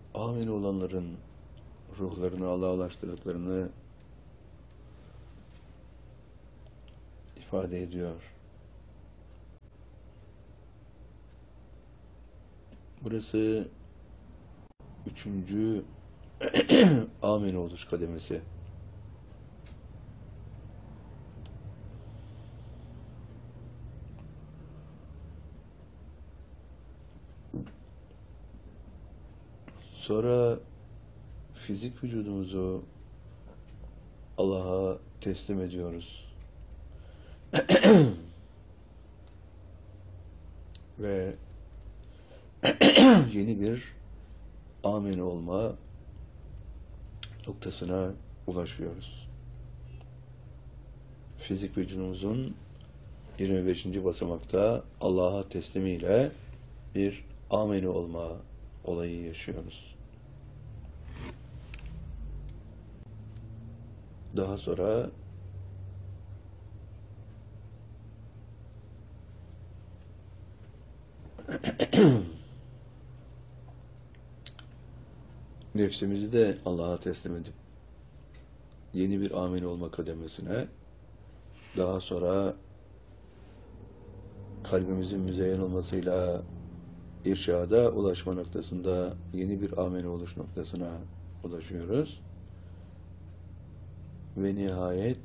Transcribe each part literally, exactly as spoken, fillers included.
amin olanların ruhlarını Allah'a ulaştırdıklarını ifade ediyor. Burası üçüncü amin oluş kademesi. Sonra fizik vücudumuzu Allah'a teslim ediyoruz. Ve yeni bir amin olma noktasına ulaşıyoruz. Fizik vücudumuzun yirmi beşinci basamakta Allah'a teslimiyle bir amin olma olayı yaşıyoruz. Daha sonra nefsimizi de Allah'a teslim edip yeni bir amin olma kademesine, daha sonra kalbimizin müzeyyen olmasıyla irşada ulaşma noktasında yeni bir amin oluş noktasına ulaşıyoruz. Ve nihayet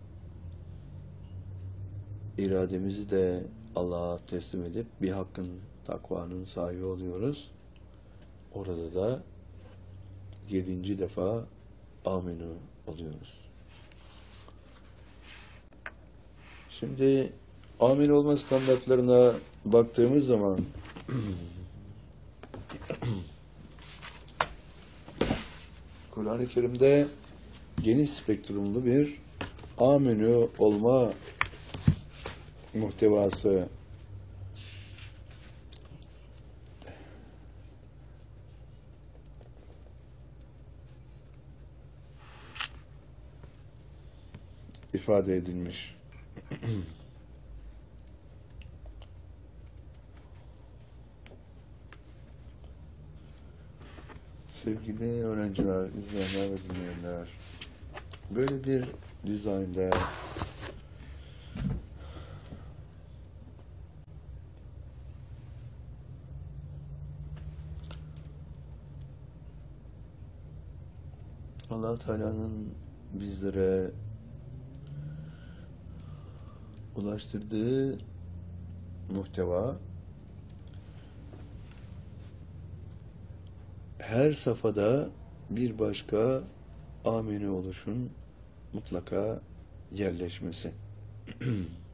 irademizi de Allah'a teslim edip bir hakkın, takvanın sahibi oluyoruz. Orada da yedinci defa aminu oluyoruz. Şimdi amin olma standartlarına baktığımız zaman Kur'an-ı Kerim'de geniş spektrumlu bir aminu olma muhtevası ifade edilmiş. Sevgili öğrenciler, izleyenler ve dinleyenler, böyle bir dizaynda Allah Teala'nın bizlere ulaştırdığı muhteva her safhada bir başka amini oluşun mutlaka yerleşmesi.